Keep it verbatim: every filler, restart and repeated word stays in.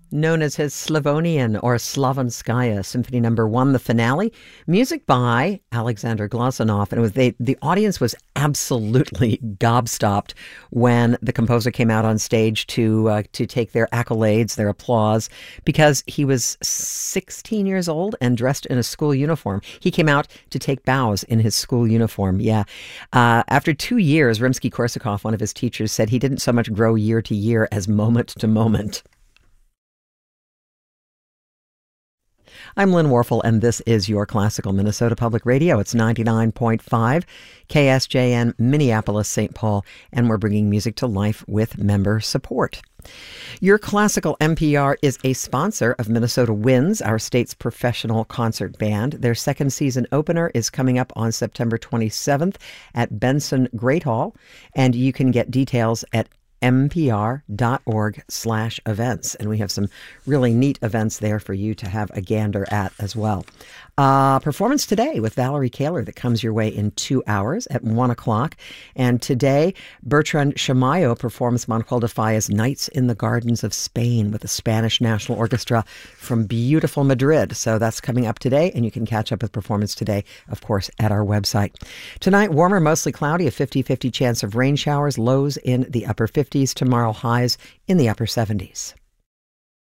known as his Slavonian or Slavenskaya Symphony Number One, the finale. Music by Alexander Glazunov, and it was they, the audience was absolutely gobstopped when the composer came out on stage to uh, to take their accolades, their applause, because he was sixteen years old and dressed in a school uniform. He came out to take bows in his school uniform. Yeah, uh, after two years, Rimsky-Korsakov, one of his teachers, said he didn't so much grow year to year as moment to moment. I'm Lynn Warfel, and this is your Classical Minnesota Public Radio. It's ninety-nine point five K S J N, Minneapolis, Saint Paul, and we're bringing music to life with member support. Your Classical N P R is a sponsor of Minnesota Winds, our state's professional concert band. Their second season opener is coming up on September twenty-seventh at Benson Great Hall, and you can get details at npr.org slash events. And we have some really neat events there for you to have a gander at as well. Uh, performance today with Valerie Kaler that comes your way in two hours at one o'clock. And today, Bertrand Chamayo performs Manuel de Falla's Nights in the Gardens of Spain with the Spanish National Orchestra from beautiful Madrid. So that's coming up today, and you can catch up with performance today, of course, at our website. Tonight, warmer, mostly cloudy, a fifty-fifty chance of rain showers, lows in the upper fifties. Tomorrow, highs in the upper seventies.